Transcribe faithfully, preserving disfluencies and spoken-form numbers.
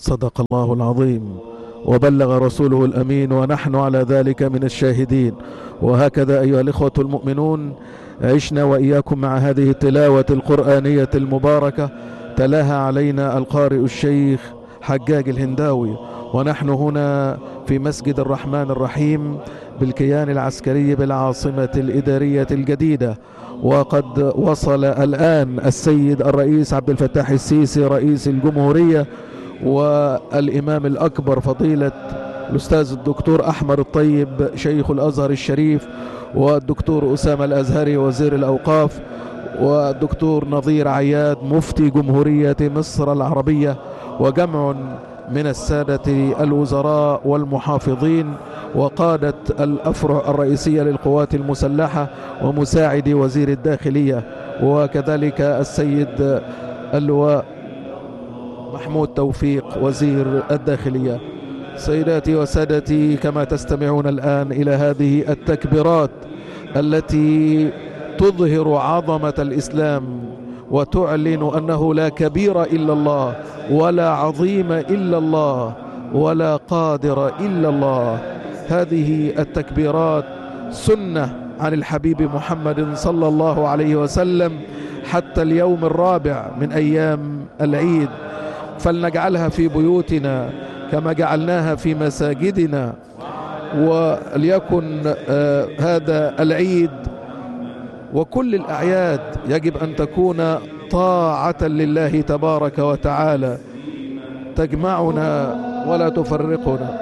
صدق الله العظيم وبلغ رسوله الأمين، ونحن على ذلك من الشاهدين. وهكذا أيها الإخوة المؤمنون عشنا وإياكم مع هذه التلاوة القرآنية المباركة، تلاها علينا القارئ الشيخ حجاج الهنداوي، ونحن هنا في مسجد الرحمن الرحيم بالكيان العسكري بالعاصمة الإدارية الجديدة. وقد وصل الآن السيد الرئيس عبد الفتاح السيسي رئيس الجمهورية، والإمام الأكبر فضيلة الأستاذ الدكتور أحمد الطيب شيخ الأزهر الشريف، والدكتور أسامة الأزهري وزير الأوقاف، والدكتور نظير عياد مفتي جمهورية مصر العربية، وجمع من السادة الوزراء والمحافظين وقادة الأفرع الرئيسية للقوات المسلحة ومساعد وزير الداخلية، وكذلك السيد اللواء محمود توفيق وزير الداخلية. سيداتي وسادتي، كما تستمعون الآن إلى هذه التكبيرات التي تظهر عظمة الإسلام وتعلن أنه لا كبير إلا الله، ولا عظيم إلا الله، ولا قادر إلا الله، هذه التكبيرات سنة عن الحبيب محمد صلى الله عليه وسلم حتى اليوم الرابع من أيام العيد، فلنجعلها في بيوتنا كما جعلناها في مساجدنا. وليكن آه هذا العيد وكل الأعياد يجب أن تكون طاعة لله تبارك وتعالى، تجمعنا ولا تفرقنا.